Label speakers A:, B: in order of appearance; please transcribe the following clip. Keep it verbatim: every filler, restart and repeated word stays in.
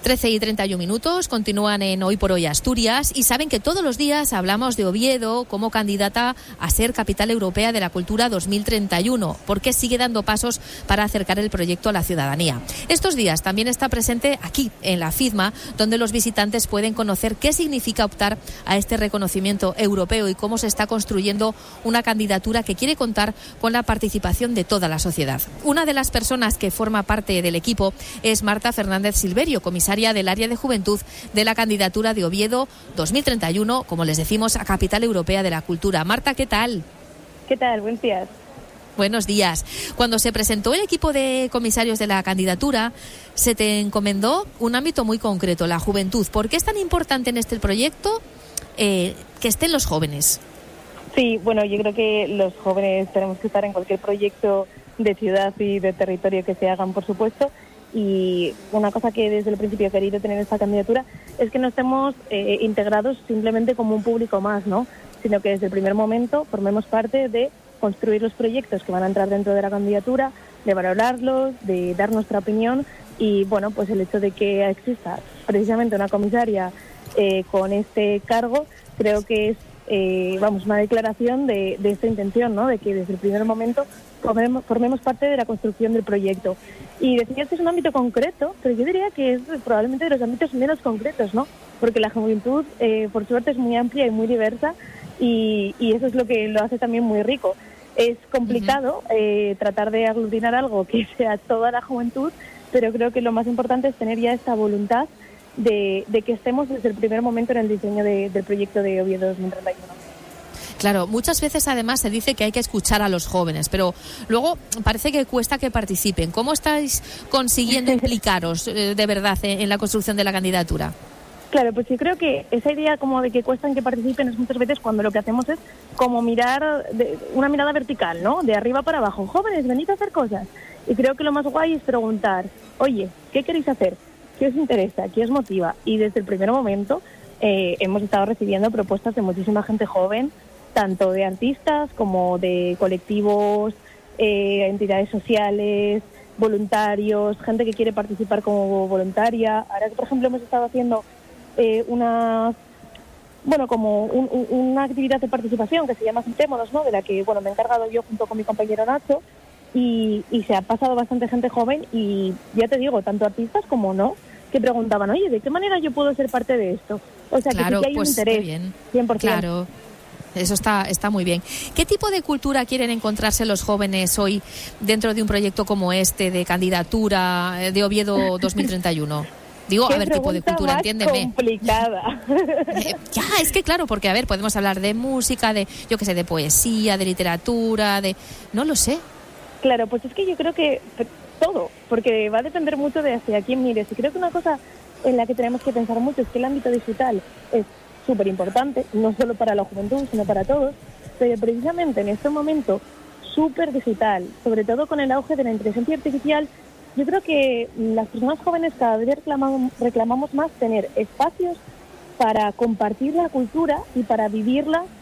A: trece y treinta y un minutos, continúan en Hoy por Hoy Asturias y saben que todos los días hablamos de Oviedo como candidata a ser Capital Europea de la Cultura dos mil treinta y uno, porque sigue dando pasos para acercar el proyecto a la ciudadanía. Estos días también está presente aquí, en la FIDMA, donde los visitantes pueden conocer qué significa optar a este reconocimiento europeo y cómo se está construyendo una candidatura que quiere contar con la participación de toda la sociedad. Una de las personas que forma parte del equipo es Marta Fernández Silverio, comisaria del área de juventud de la candidatura de Oviedo dos mil treinta y uno, como les decimos, a Capital Europea de la Cultura. Marta, ¿qué tal?
B: ¿Qué tal? Buenos días.
A: Buenos días. Cuando se presentó el equipo de comisarios de la candidatura, se te encomendó un ámbito muy concreto, la juventud. ¿Por qué es tan importante en este proyecto eh, que estén los jóvenes?
B: Sí, bueno, yo creo que los jóvenes tenemos que estar en cualquier proyecto de ciudad y de territorio que se hagan, por supuesto. Y una cosa que desde el principio he querido tener esta candidatura es que no estemos eh, integrados simplemente como un público más, ¿no? Sino que desde el primer momento formemos parte de construir los proyectos que van a entrar dentro de la candidatura, de valorarlos, de dar nuestra opinión y, bueno, pues el hecho de que exista precisamente una comisaria eh, con este cargo, creo que es, eh, vamos, una declaración de, de esta intención, ¿no? De que desde el primer momento formemos, formemos parte de la construcción del proyecto. Y decías que es un ámbito concreto, pero yo diría que es probablemente de los ámbitos menos concretos, ¿no? Porque la juventud, eh, por suerte, es muy amplia y muy diversa y, y eso es lo que lo hace también muy rico. Es complicado uh-huh. eh, tratar de aglutinar algo que sea toda la juventud, pero creo que lo más importante es tener ya esta voluntad de, de que estemos desde el primer momento en el diseño de, del proyecto de Oviedo dos mil treinta y uno.
A: Claro, muchas veces además se dice que hay que escuchar a los jóvenes, pero luego parece que cuesta que participen. ¿Cómo estáis consiguiendo implicaros eh, de verdad en, en la construcción de la candidatura?
B: Claro, pues yo creo que esa idea como de que cuestan que participen es muchas veces cuando lo que hacemos es como mirar, de, una mirada vertical, ¿no? De arriba para abajo. Jóvenes, venid a hacer cosas. Y creo que lo más guay es preguntar, oye, ¿qué queréis hacer? ¿Qué os interesa? ¿Qué os motiva? Y desde el primer momento eh, hemos estado recibiendo propuestas de muchísima gente joven, tanto de artistas como de colectivos, eh, entidades sociales, voluntarios, gente que quiere participar como voluntaria. Ahora que, por ejemplo, hemos estado haciendo eh, una, bueno, como un, un, una actividad de participación que se llama Sentémonos, ¿no? De la que, bueno, me he encargado yo junto con mi compañero Nacho y, y se ha pasado bastante gente joven y, ya te digo, tanto artistas como no, que preguntaban, oye, ¿de qué manera yo puedo ser parte de esto? O sea,
A: claro,
B: que sí que hay
A: pues,
B: un interés,
A: bien.
B: cien por ciento.
A: Claro. Eso está, está muy bien. ¿Qué tipo de cultura quieren encontrarse los jóvenes hoy dentro de un proyecto como este de candidatura de Oviedo dos mil treinta y uno? Digo, a ver, tipo de cultura, entiéndeme.
B: Complicada.
A: Eh, ya, es que claro, porque a ver, podemos hablar de música, de, yo qué sé, de poesía, de literatura, de... No lo sé.
B: Claro, pues es que yo creo que todo, porque va a depender mucho de hacia quién mires. Y creo que una cosa en la que tenemos que pensar mucho es que el ámbito digital es súper importante, no solo para la juventud, sino para todos, pero precisamente en este momento súper digital, sobre todo con el auge de la inteligencia artificial, yo creo que las personas jóvenes cada vez reclamamos, reclamamos más tener espacios para compartir la cultura y para vivirla